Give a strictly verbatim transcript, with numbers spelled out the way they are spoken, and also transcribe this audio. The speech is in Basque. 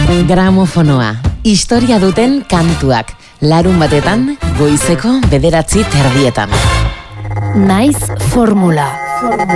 Gramofonoa, historia duten kantuak, larun batetan, goizeko bederatzi terdietan. Naiz formula.